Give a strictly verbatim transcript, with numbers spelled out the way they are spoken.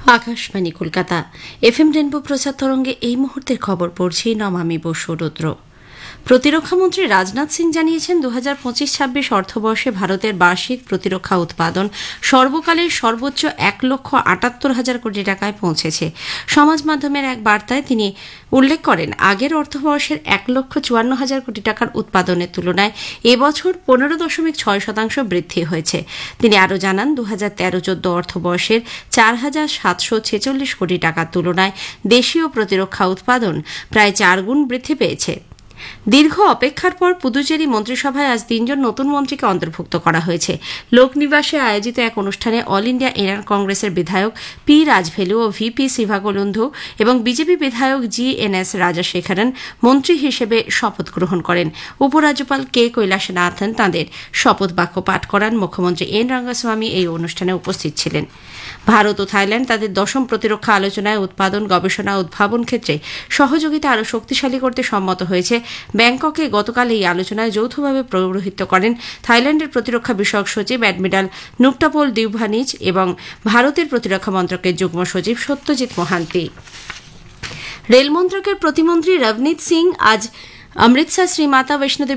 Akashvani Kolkata FM rainbow প্রচার তরঙ্গে এই মুহূর্তের খবর পড়ছি নমামি বসু রুদ্র। প্রতিরক্ষামন্ত্রী রাজনাথ সিং জানিয়েছেন দু হাজার পঁচিশ ছাব্বিশ অর্থবর্ষে ভারতের বার্ষিক প্রতিরক্ষা উৎপাদন সর্বকালের সর্বোচ্চ এক লক্ষ আটাত্তর হাজার কোটি টাকায় পৌঁছেছে। সমাজ মাধ্যমের এক বার্তায় তিনি উল্লেখ করেন, আগের অর্থবর্ষের এক লক্ষ চুয়ান্ন হাজার কোটি টাকার উৎপাদনের তুলনায় এবছর পনেরো দশমিক ছয় শতাংশ বৃদ্ধি হয়েছে। তিনি আরও জানান, দু হাজার তেরো চোদ্দ অর্থবর্ষের চার হাজার সাতশো ছেচল্লিশ কোটি টাকার তুলনায় দেশীয় প্রতিরক্ষা উৎপাদন প্রায় চার গুণ বৃদ্ধি পেয়েছে। দীর্ঘ অপেক্ষার পর পুদুচেরি মন্ত্রিসভায় আজ তিনজন নতুন মন্ত্রীকে অন্তর্ভুক্ত করা হয়েছে। লোকনিবাসে আয়োজিত এক অনুষ্ঠানে অল ইন্ডিয়া এনআর কংগ্রেসের বিধায়ক পি রাজভেলু ও ভিপি সিভাগোলুন্ধু এবং বিজেপি বিধায়ক জি এন এস রাজাশেখরন মন্ত্রী হিসেবে শপথ গ্রহণ করেন। উপরাজ্যপাল কে কৈলাসনাথন তাঁদের শপথ বাক্য পাঠ করান। মুখ্যমন্ত্রী এন রঙ্গস্বামী এই অনুষ্ঠানে উপস্থিত ছিলেন। ভারত ও থাইল্যান্ড তাদের দশম প্রতিরক্ষা আলোচনায় উৎপাদন, গবেষণা ও উদ্ভাবন ক্ষেত্রে সহযোগিতা আরও শক্তিশালী করতে সম্মত হয়েছে। ব্যাংককে গতকাল এই আলোচনায় যৌথভাবে পৌরোহিত্য করেন থাইল্যান্ডের প্রতিরক্ষা বিষয়ক সচিব অ্যাডমিরাল নুকটাপোল দিউভানিজ এবং ভারতের প্রতিরক্ষা মন্ত্রকের যুগ্ম সচিব সত্যজিৎ মোহান্তি। রেল মন্ত্রকের প্রতিমন্ত্রী রবনীত সিং আজ অমৃতসর শ্রী মাতা বৈষ্ণোদেবী